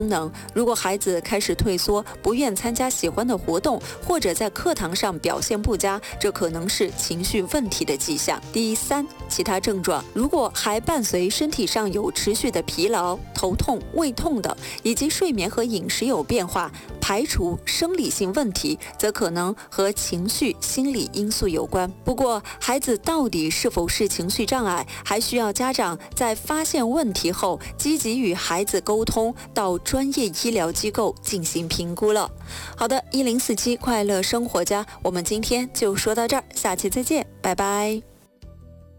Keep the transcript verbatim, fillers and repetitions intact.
能。如果孩子开始退缩，不愿参加喜欢的活动，或者在课堂上表现不佳，这可能是情绪问题的迹象。第三，其他症状，如果还伴随身体上有持续的疲劳、头痛、胃痛等，以及睡眠和饮食有变化，排除生理性问题，则可能和情绪、心理因素有关。不过，孩子到底是否是情绪障碍，还需要家长在发现问题后，积极与孩子沟通，到专业医疗机构进行评估了。好的，一零四七快乐生活家，我们今天就说到这儿，下期再见，拜拜。